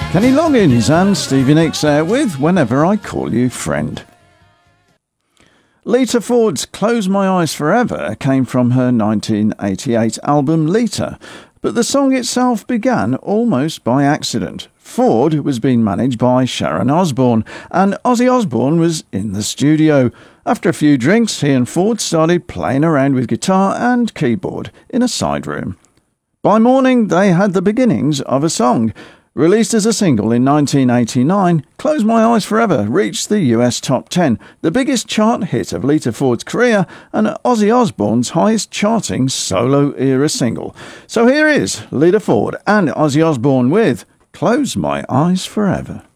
Kenny Loggins and Stevie Nicks there with Whenever I Call You Friend. Lita Ford's Close My Eyes Forever came from her 1988 album Lita, but the song itself began almost by accident. Ford was being managed by Sharon Osbourne, and Ozzy Osbourne was in the studio. After a few drinks, he and Ford started playing around with guitar and keyboard in a side room. By morning, they had the beginnings of a song. Released as a single in 1989, Close My Eyes Forever reached the US Top 10, the biggest chart hit of Lita Ford's career and Ozzy Osbourne's highest charting solo-era single. So here is Lita Ford and Ozzy Osbourne with Close My Eyes Forever.